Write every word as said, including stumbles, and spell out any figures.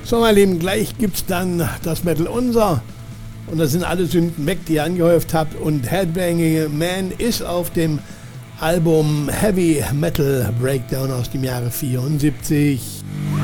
So, meine Lieben, gleich gibt's dann das Metal Unser. Und das sind alle Sünden weg, die ihr angehäuft habt. Und Headbanging Man ist auf dem Album Heavy Metal Breakdown aus dem Jahre vierundsiebzig.